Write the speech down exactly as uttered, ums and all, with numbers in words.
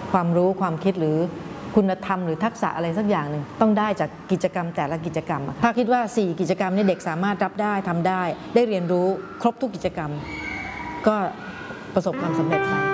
ความรู้ความคิดหรือคุณธรรมหรือทักษะอะไรสักอย่างหนึ่งต้องได้จากกิจกรรมแต่ละกิจกรรมถ้าคิดว่าสี่กิจกรรมนี้เด็กสามารถรับได้ทำได้ได้เรียนรู้ครบทุกกิจกรรมก็ประสบความสำเร็จไป